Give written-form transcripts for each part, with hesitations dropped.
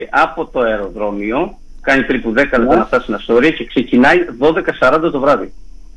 από το αεροδρόμιο, κάνει περίπου 10 λεπτά να φτάσει στην Αστόρια και ξεκινάει 12:40 το βράδυ.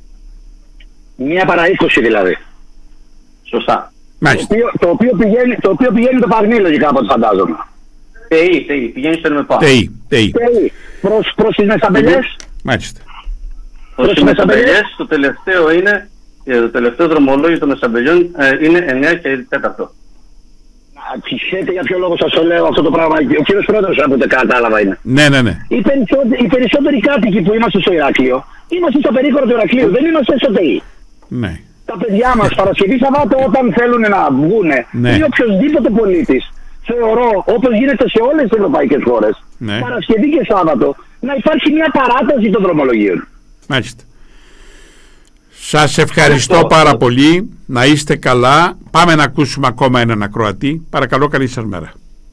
1 παρά 20 δηλαδή. Σωστά. Το οποίο πηγαίνει το Παρνί λογικά από ό,τι φαντάζομαι. ΤΕΙ, πηγαίνει στο ΕΜΕΠΑ. ΤΕΙ. Προς τις Μεσαμπελιές. Μάλιστα. Προς τις Μεσαμπελιές το τελευταίο δρομολόγιο των Μεσαμπελιών είναι 9:04. Ξέρετε για ποιο λόγο σας το λέω αυτό το πράγμα? Ο κύριος Πρόεδρος, από ό,τι κατάλαβα, είναι. Ναι. Οι περισσότεροι κάτοικοι που είμαστε στο Ηράκλειο, είμαστε στο περίχωρο του Ηρακλείου, δεν είμαστε στο ΤΕΙ. Ναι. Τα παιδιά μας Παρασκευή Σαββάτο, όταν θέλουν να βγούνε, ή οποιοδήποτε πολίτης, θεωρώ, όπως γίνεται σε όλες τις ευρωπαϊκές χώρες, Παρασκευή και Σάββατο, να υπάρχει μια παράταση των δρομολογίων. Μάλιστα. Σας ευχαριστώ πάρα πολύ. Να είστε καλά. Πάμε να ακούσουμε ακόμα έναν ακροατή. Παρακαλώ, καλή σας μέρα.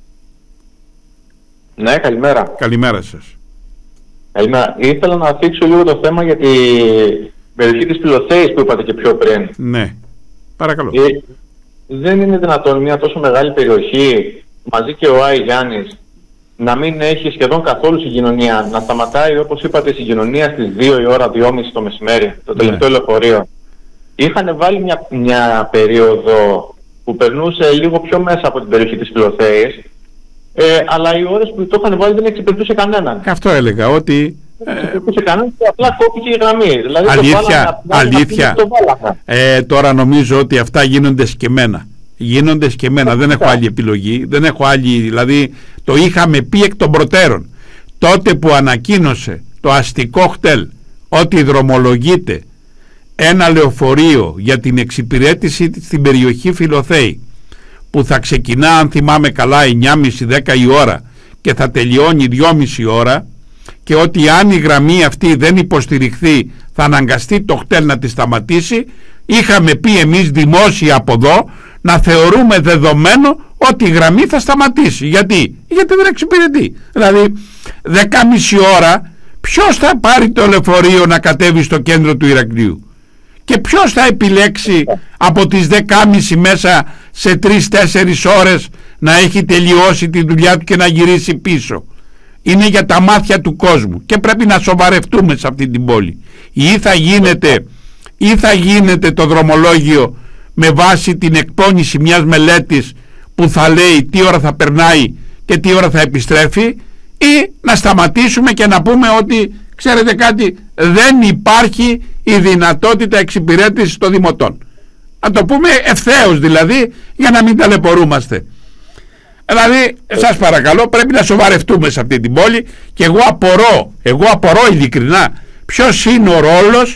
Ναι, καλημέρα. Καλημέρα σας. Καλημέρα. Ήθελα να θίξω λίγο το θέμα για την περιοχή της Πυλοθέης που είπατε και πιο πριν. Ναι, παρακαλώ. Δεν είναι δυνατόν μια τόσο μεγάλη περιοχή, μαζί και ο Άι Γιάννης, να μην έχει σχεδόν καθόλου συγκοινωνία, να σταματάει, όπως είπατε, η συγκοινωνία στις 2 η ώρα, 2:30 το μεσημέρι, το τελευταίο λεωφορείο. Είχαν βάλει μια περίοδο που περνούσε λίγο πιο μέσα από την περιοχή της Πυλοθέης, αλλά οι ώρες που το είχαν βάλει δεν εξυπηρετούσε κανέναν. Αυτό έλεγα, ότι... εξυπηρετούσε κανέναν και απλά κόπηκε η γραμμή. Δηλαδή αλήθεια. Τώρα νομίζω ότι αυτά γίνονται σκεμμένα. Δεν έχω άλλη επιλογή, δεν έχω άλλη, δηλαδή το είχαμε πει εκ των προτέρων. Τότε που ανακοίνωσε το αστικό χτέλ ότι δρομολογείται ένα λεωφορείο για την εξυπηρέτηση στην περιοχή Φιλοθέη, που θα ξεκινά, αν θυμάμαι καλά, 9:30-10 η ώρα και θα τελειώνει 2:30 ώρα, και ότι αν η γραμμή αυτή δεν υποστηριχθεί θα αναγκαστεί το χτέλ να τη σταματήσει, είχαμε πει εμείς δημόσια από εδώ να θεωρούμε δεδομένο ότι η γραμμή θα σταματήσει. Γιατί δεν εξυπηρετεί. Δηλαδή 10:30 ώρα ποιος θα πάρει το λεωφορείο να κατέβει στο κέντρο του Ηρακλείου, και ποιος θα επιλέξει από τις 10:30 μέσα σε 3-4 ώρες να έχει τελειώσει τη δουλειά του και να γυρίσει πίσω? Είναι για τα μάτια του κόσμου και πρέπει να σοβαρευτούμε σε αυτή την πόλη. Ή θα γίνεται το δρομολόγιο με βάση την εκπόνηση μιας μελέτης που θα λέει τι ώρα θα περνάει και τι ώρα θα επιστρέφει, ή να σταματήσουμε και να πούμε ότι, ξέρετε κάτι, δεν υπάρχει η δυνατότητα εξυπηρέτησης των δημοτών. Να το πούμε ευθέως δηλαδή, για να μην ταλαιπωρούμαστε. Δηλαδή, σας παρακαλώ, πρέπει να σοβαρευτούμε σε αυτή την πόλη, και εγώ απορώ ειλικρινά ποιος είναι ο ρόλος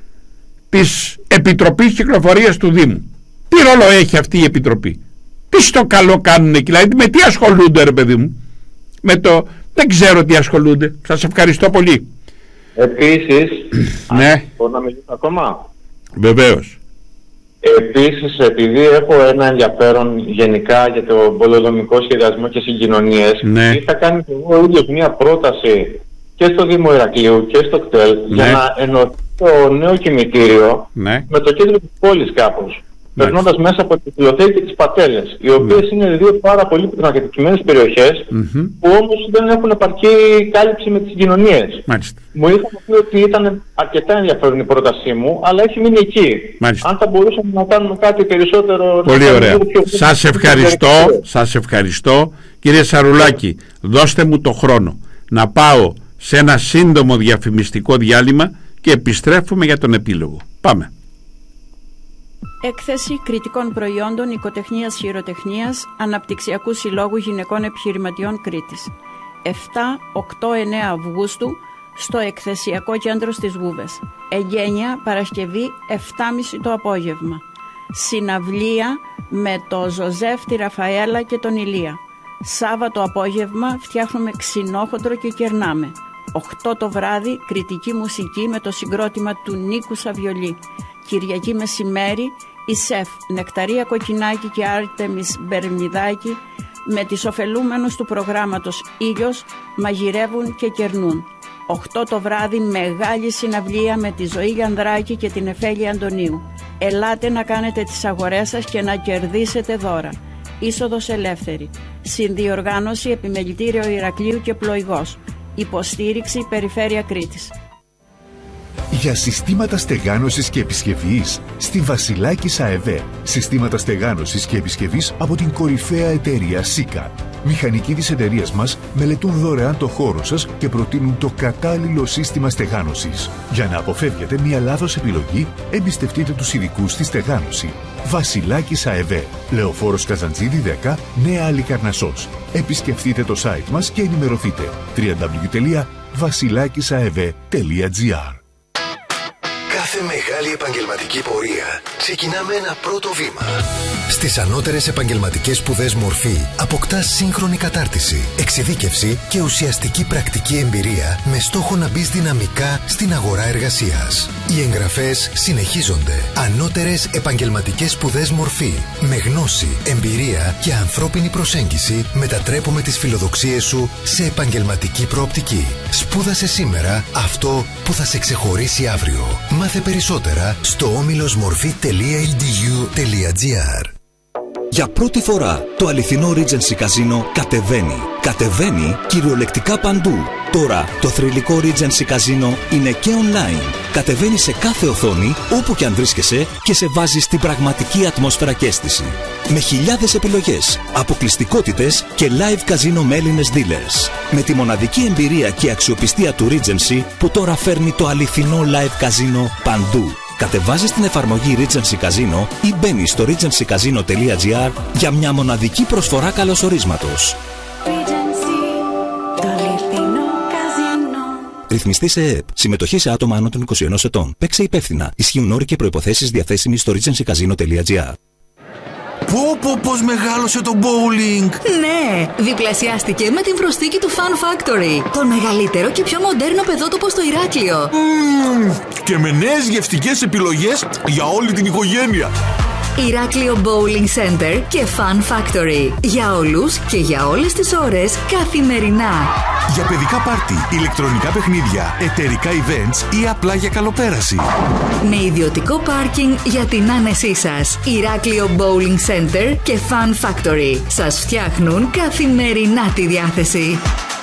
της Επιτροπής Κυκλοφορίας του Δήμου. Τι ρόλο έχει αυτή η Επιτροπή? Τι στο καλό κάνουν εκεί? Δηλαδή με τι ασχολούνται, ρε παιδί μου? Δεν ξέρω τι ασχολούνται. Σας ευχαριστώ πολύ. Επίσης, ναι. Μπορώ να μιλήσω ακόμα? Βεβαίως. Επίσης, επειδή έχω ένα ενδιαφέρον γενικά για το πολεοδομικό σχεδιασμό και συγκοινωνίες, είχα κάνει και εγώ ίδιος μια πρόταση και στο Δήμο Ηρακλείου και στο ΚΤΕΛ για να ενωθεί το νέο κημητήριο με το κέντρο της πόλης κάπως, περνώντας μέσα από τη Φιλοθέη και τις Πατέλες, οι οποίες είναι δύο πάρα πολύ πετρακατοικημένες περιοχές, που όμως δεν έχουν επαρκή κάλυψη με τις συγκοινωνίες. Μου είχαν πει ότι ήταν αρκετά ενδιαφέρον η πρότασή μου, αλλά έχει μείνει εκεί. Αν θα μπορούσαμε να κάνουμε κάτι περισσότερο... Πολύ ωραία. Σας ευχαριστώ. Κύριε Σαρουλάκη, δώστε μου το χρόνο να πάω σε ένα σύντομο διαφημιστικό διάλειμμα και επιστρέφουμε για τον επίλογο. Πάμε. Έκθεση κριτικών προϊόντων οικοτεχνίας χειροτεχνίας Αναπτυξιακού Συλλόγου Γυναικών Επιχειρηματιών Κρήτης. 7, 8, 9 Αυγούστου στο Εκθεσιακό Κέντρο στις Βούβες. Εγγένεια Παρασκευή 7.30 το απόγευμα. Συναυλία με το Ζωζεύ, τη Ραφαέλα και τον Ηλία. Σάββατο απόγευμα φτιάχνουμε ξινόχοντρο και κερνάμε. 8 το βράδυ κριτική μουσική με το συγκρότημα του Νίκου Σαβιολί. Κυριακή μεσημέρι η ΣΕΦ Νεκταρία Κοκκινάκη και Άρτεμις Μπερμιδάκη με τις ωφελούμενους του προγράμματος Ήλιος μαγειρεύουν και κερνούν. 8 το βράδυ μεγάλη συναυλία με τη Ζωή Γιανδράκη και την Εφέλη Αντωνίου. Ελάτε να κάνετε τις αγορές σας και να κερδίσετε δώρα. Είσοδος ελεύθερη. Συνδιοργάνωση Επιμελητήριο Ηρακλείου και Πλοηγός. Υποστήριξη Περιφέρεια Κρήτης. Για συστήματα στεγάνωσης και επισκευής στη Βασιλάκης ΑΕΒ. Συστήματα στεγάνωσης και επισκευής από την κορυφαία εταιρεία ΣΥΚΑ. Μηχανικοί της εταιρείας μας μελετούν δωρεάν το χώρο σας και προτείνουν το κατάλληλο σύστημα στεγάνωσης. Για να αποφεύγετε μια λάθος επιλογή, εμπιστευτείτε τους ειδικούς στη στεγάνωση. Βασιλάκης ΑΕΒ. Λεωφόρος Καζαντζίδη 10, Νέα Αλικαρνασσός. Επισκεφτείτε το site μας και ενημερωθείτε. www.vasilakisaev.gr. Κάθε μεγάλη επαγγελματική πορεία ξεκινά με ένα πρώτο βήμα. Στις ανώτερες επαγγελματικές σπουδές Μορφή αποκτάς σύγχρονη κατάρτιση, εξειδίκευση και ουσιαστική πρακτική εμπειρία με στόχο να μπεις δυναμικά στην αγορά εργασίας. Οι εγγραφές συνεχίζονται. Ανώτερες επαγγελματικές σπουδές Μορφή. Με γνώση, εμπειρία και ανθρώπινη προσέγγιση μετατρέπουμε τις φιλοδοξίες σου σε επαγγελματική προοπτική. Σπούδασε σήμερα αυτό που θα σε ξεχωρίσει αύριο. Μάθε περισσότερα στο omilosmorfi.edu.gr. Για πρώτη φορά το αληθινό Regency Casino κατεβαίνει. Κατεβαίνει κυριολεκτικά παντού. Τώρα το θρυλικό Regency Casino είναι και online. Κατεβαίνει σε κάθε οθόνη όπου και αν βρίσκεσαι και σε βάζει στην πραγματική ατμόσφαιρα και αίσθηση. Με χιλιάδες επιλογές, αποκλειστικότητες και live casino με Έλληνες dealers. Με τη μοναδική εμπειρία και αξιοπιστία του Regency που τώρα φέρνει το αληθινό live casino παντού. Κατεβάζεις την εφαρμογή Regency Casino ή μπαίνεις στο regencycasino.gr για μια μοναδική προσφορά καλωσορίσματος. Ρυθμιστή σε ΕΕΠ. Συμμετοχή σε άτομα άνω των 21 ετών. Παίξε υπεύθυνα. Ισχύουν όροι και προϋποθέσεις διαθέσιμοι στο regencycasino.gr. Πώς μεγάλωσε το bowling! Ναι, διπλασιάστηκε με την προσθήκη του Fun Factory. Το μεγαλύτερο και πιο μοντέρνο παιδότοπο στο Ηράκλειο. Και με νέες γευστικές επιλογές για όλη την οικογένεια. Ηράκλειο Bowling Center και Fun Factory. Για όλους και για όλες τις ώρες, καθημερινά. Για παιδικά πάρτι, ηλεκτρονικά παιχνίδια, εταιρικά events ή απλά για καλοπέραση. Με ιδιωτικό πάρκινγκ για την άνεσή σας. Ηράκλειο Bowling Center και Fun Factory. Σας φτιάχνουν καθημερινά τη διάθεση.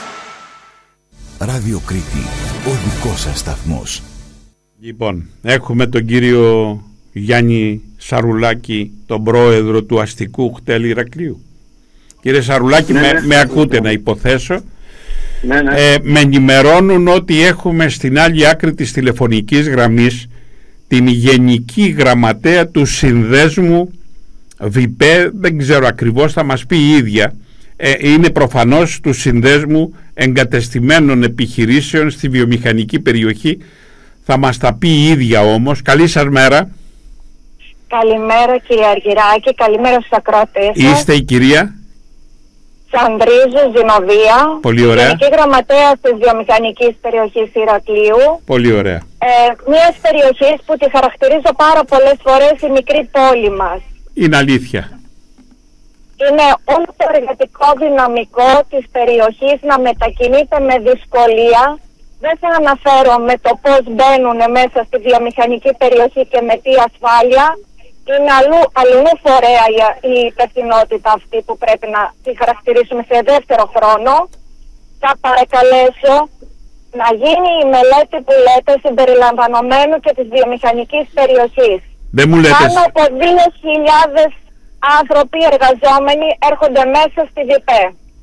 Ράδιο Κρήτη, ο δικός σας σταθμός. Λοιπόν, έχουμε τον κύριο Γιάννη Σαρουλάκη, τον πρόεδρο του αστικού κτέλ Ηρακλείου. Κύριε Σαρουλάκη, με ακούτε να υποθέσω? Ναι. Με ενημερώνουν ότι έχουμε στην άλλη άκρη της τηλεφωνικής γραμμής την Γενική Γραμματέα του Συνδέσμου ΒΙΠΕ, δεν ξέρω ακριβώς, θα μας πει η ίδια. Είναι προφανώς του Συνδέσμου Εγκατεστημένων Επιχειρήσεων στη βιομηχανική περιοχή. Θα μας τα πει η ίδια όμως. Καλή σας μέρα. Καλημέρα κύριε Αργυράκη, καλημέρα στους ακροατές. Είστε η κυρία? Σανδρίζου Ζηνοδία. Πολύ ωραία. Γενική Γραμματέα της Βιομηχανικής Περιοχής Ηρακλείου. Πολύ ωραία. Μιας περιοχής που τη χαρακτηρίζω πάρα πολλές φορές η μικρή πόλη μας. Είναι αλήθεια. Είναι όλο το εργατικό δυναμικό της περιοχής να μετακινείται με δυσκολία. Δεν θα αναφέρω με το πώς μπαίνουν μέσα στη βιομηχανική περιοχή και με τι ασφάλεια. Είναι αλλού φορέα η υπευθυνότητα αυτή που πρέπει να τη χαρακτηρίσουμε σε δεύτερο χρόνο. Θα παρακαλέσω να γίνει η μελέτη που λέτε συμπεριλαμβανομένου και της βιομηχανικής περιοχής. Δεν μου λέτε. Πάνω από 2.000 άνθρωποι εργαζόμενοι έρχονται μέσα στη ΒΙΠΕ.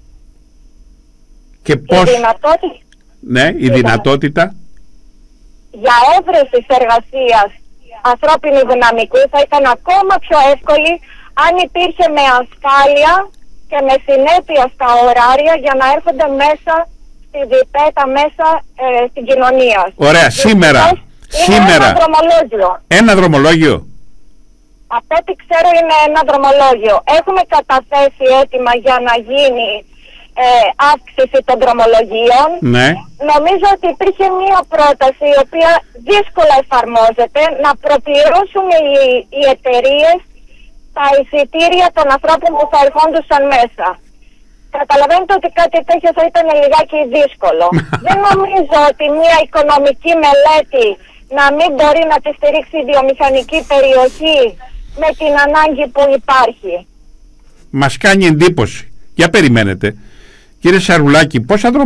Και πώς... Ναι, η δυνατότητα για έβρεση εργασίας ανθρώπινου δυναμικού θα ήταν ακόμα πιο εύκολη αν υπήρχε με ασφάλεια και με συνέπεια στα ωράρια για να έρχονται μέσα στη ΒΙΠΕ, τα μέσα στην κοινωνία. Ωραία, σήμερα ένα δρομολόγιο. Ένα δρομολόγιο. Από ό,τι ξέρω είναι ένα δρομολόγιο. Έχουμε καταθέσει έτοιμα για να γίνει αύξηση των δρομολογίων. Ναι. Νομίζω ότι υπήρχε μία πρόταση η οποία δύσκολα εφαρμόζεται, να προπληρώσουν οι εταιρείες τα εισιτήρια των ανθρώπων που θα ερχόντουσαν μέσα. Καταλαβαίνετε ότι κάτι τέτοιο θα ήταν λιγάκι δύσκολο. Δεν νομίζω ότι μία οικονομική μελέτη να μην μπορεί να τη στηρίξει η βιομηχανική περιοχή με την ανάγκη που υπάρχει. Μας κάνει εντύπωση. Για περιμένετε. Κύριε Σαρουλάκη, πόσα